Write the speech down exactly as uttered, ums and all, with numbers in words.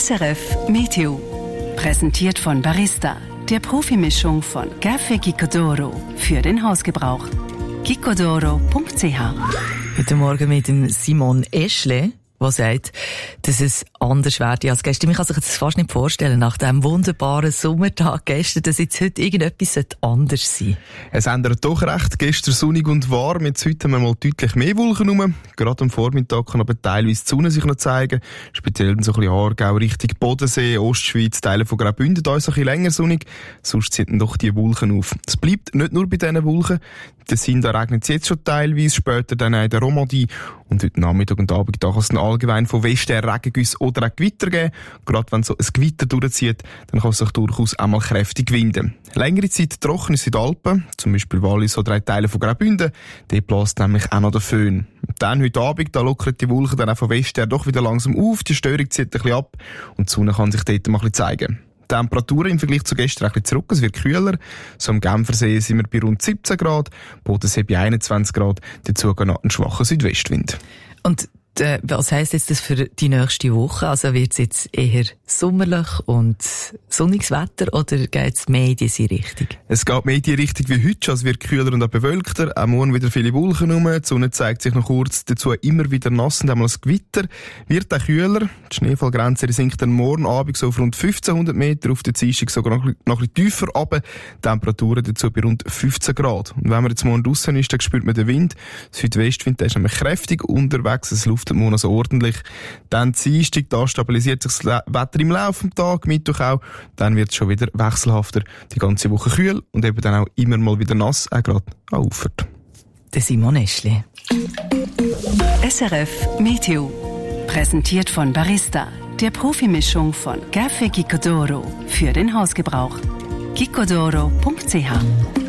S R F Meteo. Präsentiert von Barista, der Profimischung von Café Gicodoro für den Hausgebrauch. gicodoro punkt c h. Heute Morgen mit dem Simon Eschle, der sagt, dass es anders werde als gestern. Ich kann sich das fast nicht vorstellen, nach diesem wunderbaren Sommertag gestern, dass jetzt heute irgendetwas anders sein sollte. Es ändert doch recht. Gestern sonnig und warm, jetzt heute haben wir mal deutlich mehr Wolken rum. Gerade am Vormittag kann aber teilweise die Sonne sich noch zeigen. Speziell so ein bisschen Aargau, Richtung Bodensee, Ostschweiz, Teile von Graubünden, da ist es ein bisschen länger sonnig. Sonst ziehen doch die Wolken auf. Es bleibt nicht nur bei diesen Wolken. Der Sinn, da regnet es jetzt schon teilweise, später dann auch in der Romandie. Und heute Nachmittag und Abend da kann es dann allgemein von Westen her Regengüsse oder auch Gewitter geben. Gerade wenn so ein Gewitter durchzieht, dann kann es sich durchaus auch mal kräftig winden. Längere Zeit trocken ist in den Alpen, zum Beispiel Wallis oder drei Teile von Graubünden. Dort bläst nämlich auch noch der Föhn. Und dann heute Abend, da lockern die Wolken dann auch von Westen her doch wieder langsam auf, die Störung zieht ein bisschen ab und die Sonne kann sich dort mal ein bisschen zeigen. Die Temperaturen im Vergleich zu gestern ein bisschen zurück, es wird kühler. So am Genfersee sind wir bei rund siebzehn Grad, Bodensee bei einundzwanzig Grad, dazu geht noch ein schwacher Südwestwind. Und äh, was heisst jetzt das für die nächste Woche? Also wird es jetzt eher sommerlich und sonniges Wetter oder geht es mehr in diese Richtung? Es geht mehr in die Richtung wie heute, also es wird kühler und auch bewölkter, auch morgen wieder viele Wolken rum, die Sonne zeigt sich noch kurz, dazu immer wieder nass und einmal das Gewitter, wird auch kühler, die Schneefallgrenze sinkt dann morgen Abend so auf rund fünfzehnhundert Meter, auf der Dienstag sogar noch, noch ein bisschen tiefer runter, Temperaturen dazu bei rund fünfzehn Grad. Und wenn man jetzt morgen draussen ist, dann spürt man den Wind, der Südwestwind, der ist nämlich kräftig unterwegs, es luftet morgen also ordentlich. Dann Dienstag, da stabilisiert sich das Wetter im Laufe des Tages, Mittwoch auch, dann wird es schon wieder wechselhafter, die ganze Woche kühl und eben dann auch immer mal wieder nass, auch gerade an Ufert. Der Simon Eschle. S R F Meteo. Präsentiert von Barista, der Profimischung von Café Gicodoro für den Hausgebrauch. gicodoro punkt c h.